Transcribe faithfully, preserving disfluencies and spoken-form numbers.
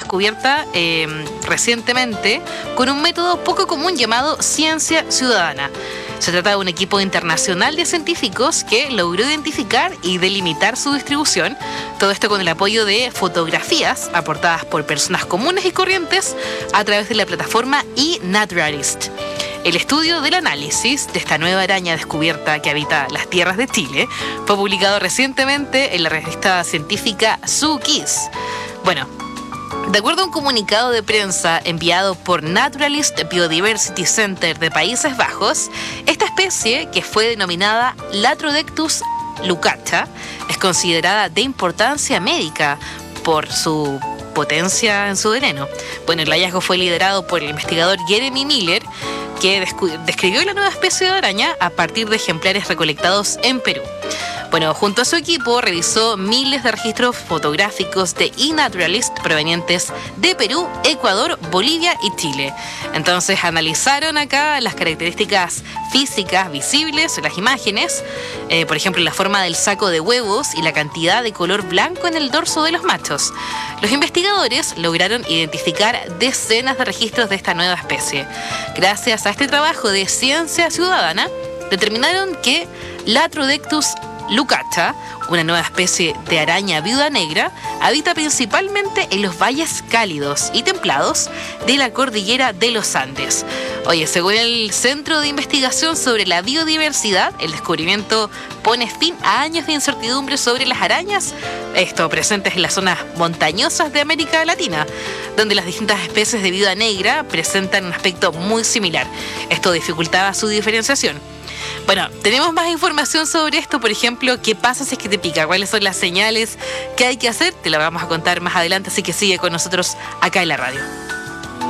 descubierta eh, recientemente con un método poco común llamado ciencia ciudadana. Se trata de un equipo internacional de científicos que logró identificar y delimitar su distribución, todo esto con el apoyo de fotografías aportadas por personas comunes y corrientes a través de la plataforma eNaturalist. El estudio del análisis de esta nueva araña descubierta que habita las tierras de Chile fue publicado recientemente en la revista científica ZooKeys. Bueno, de acuerdo a un comunicado de prensa enviado por Naturalist Biodiversity Center de Países Bajos, esta especie, que fue denominada Latrodectus lucata, es considerada de importancia médica por su potencia en su veneno. Bueno, el hallazgo fue liderado por el investigador Jeremy Miller, que descu- describió la nueva especie de araña a partir de ejemplares recolectados en Perú. Bueno, junto a su equipo revisó miles de registros fotográficos de eNaturalist provenientes de Perú, Ecuador, Bolivia y Chile. Entonces analizaron acá las características físicas visibles en las imágenes, eh, por ejemplo la forma del saco de huevos y la cantidad de color blanco en el dorso de los machos. Los investigadores lograron identificar decenas de registros de esta nueva especie. Gracias a este trabajo de ciencia ciudadana, determinaron que Latrodectus lucata, una nueva especie de araña viuda negra, habita principalmente en los valles cálidos y templados de la cordillera de los Andes. Oye, según el Centro de Investigación sobre la Biodiversidad, el descubrimiento pone fin a años de incertidumbre sobre las arañas, esto presentes en las zonas montañosas de América Latina, donde las distintas especies de viuda negra presentan un aspecto muy similar. Esto dificultaba su diferenciación. Bueno, tenemos más información sobre esto, por ejemplo, qué pasa si es que te pica, cuáles son las señales que hay que hacer, te la vamos a contar más adelante, así que sigue con nosotros acá en la radio.